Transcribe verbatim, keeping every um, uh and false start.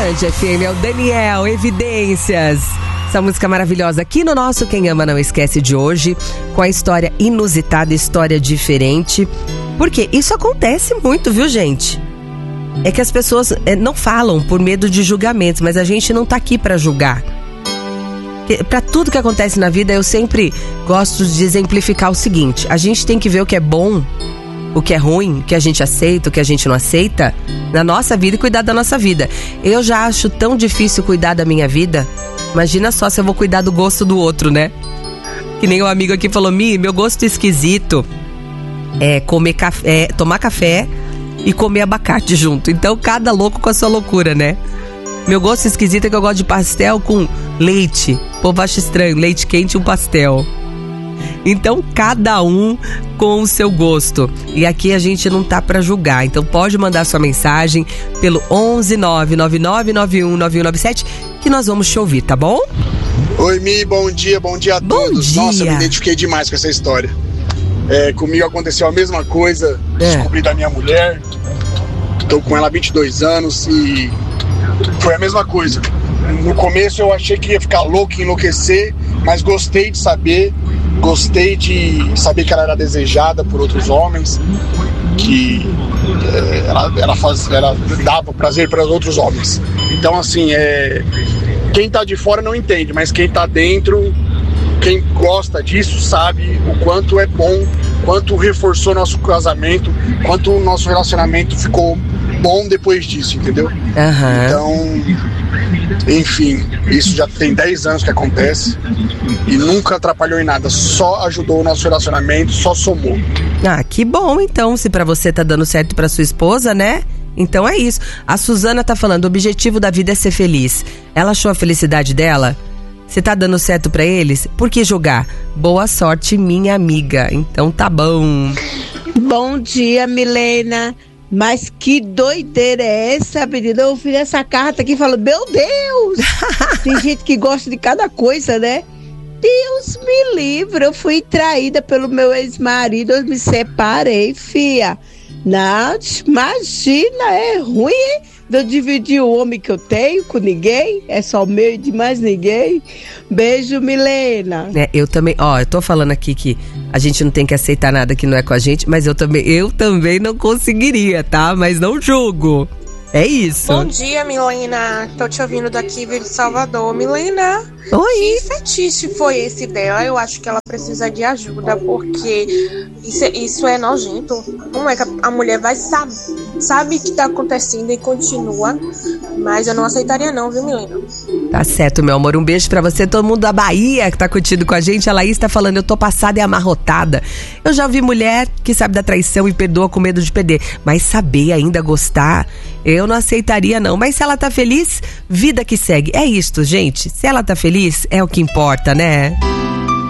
Band F M, é o Daniel, Evidências. Essa música maravilhosa aqui no nosso Quem Ama Não Esquece de hoje, com a história inusitada, história diferente. Porque isso acontece muito, viu, gente? É que as pessoas é, não falam por medo de julgamentos, mas a gente não tá aqui pra julgar. Pra tudo que acontece na vida, eu sempre gosto de exemplificar o seguinte: a gente tem que ver o que é bom, o que é ruim, o que a gente aceita, o que a gente não aceita na nossa vida e cuidar da nossa vida. Eu já acho tão difícil cuidar da minha vida. Imagina só se eu vou cuidar do gosto do outro, né? Que nem o amigo aqui falou: Mi, meu gosto esquisito é comer café, é tomar café e comer abacate junto. Então cada louco com a sua loucura, né? Meu gosto esquisito é que eu gosto de pastel com leite. O povo acha estranho, leite quente e um pastel. Então cada um com o seu gosto. E aqui a gente não tá pra julgar. Então pode mandar sua mensagem pelo onze nove nove nove nove um nove um nove sete que nós vamos te ouvir, tá bom? Oi, Mi, bom dia, bom dia a bom todos. Dia. Nossa, eu me identifiquei demais com essa história. É, comigo aconteceu a mesma coisa. É. Descobri da minha mulher. Tô com ela há vinte e dois anos e foi a mesma coisa. No começo eu achei que ia ficar louco, enlouquecer, mas gostei de saber, gostei de saber que ela era desejada por outros homens, que é, ela, ela, faz, ela dava prazer para outros homens. Então, assim, é, quem tá de fora não entende, mas quem tá dentro, quem gosta disso sabe o quanto é bom, quanto reforçou nosso casamento, quanto o nosso relacionamento ficou bom depois disso, entendeu? Uhum. Então, enfim, isso já tem dez anos que acontece e nunca atrapalhou em nada, só ajudou o nosso relacionamento, só somou. Ah, que bom então, se pra você tá dando certo pra sua esposa, né? Então é isso. A Suzana tá falando, o objetivo da vida é ser feliz. Ela achou a felicidade dela? Você tá dando certo pra eles? Por que julgar? Boa sorte, minha amiga. Então tá bom. Bom dia, Milena. Mas que doideira é essa, menina? Eu ouvi essa carta aqui e falo, meu Deus! Tem gente que gosta de cada coisa, né? Deus me livre, eu fui traída pelo meu ex-marido, eu me separei, fia. Não, imagina, é ruim, hein? Eu dividir o homem que eu tenho com ninguém, é só o meu e de mais ninguém. Beijo, Milena. É, eu também, ó, eu tô falando aqui que a gente não tem que aceitar nada que não é com a gente, mas eu também, eu também não conseguiria, tá? Mas não julgo. É isso. Bom dia, Milena. Tô te ouvindo daqui de Salvador. Milena, oi. Que fetiche foi esse dela? Eu acho que ela precisa de ajuda, porque isso é, isso é nojento. Como é que a mulher vai saber, sabe o que tá acontecendo e continua? Mas eu não aceitaria não, viu, Milena? Tá certo, meu amor. Um beijo pra você. Todo mundo da Bahia que tá curtindo com a gente. A Laís tá falando, eu tô passada e amarrotada. Eu já vi mulher que sabe da traição e perdoa com medo de perder. Mas saber ainda gostar, eu não aceitaria não. Mas se ela tá feliz, vida que segue. É isto, gente. Se ela tá feliz, é o que importa, né?